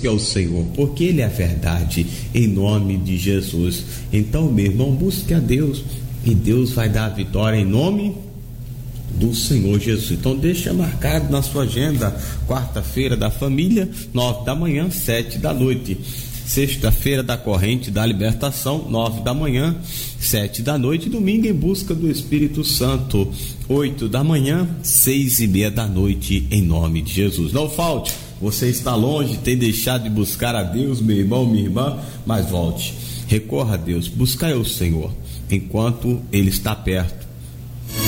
busque ao Senhor, porque Ele é a verdade, em nome de Jesus. Então, meu irmão, busque a Deus e Deus vai dar a vitória em nome do Senhor Jesus. Então deixa marcado na sua agenda, quarta-feira da família, 9 da manhã, 7 da noite. Sexta-feira da corrente da libertação, 9 da manhã, 7 da noite. Domingo em busca do Espírito Santo, 8 da manhã, 6:30 da noite, em nome de Jesus. Não falte, você está longe, tem deixado de buscar a Deus, meu irmão, minha irmã, mas volte, recorra a Deus, buscai o Senhor enquanto Ele está perto.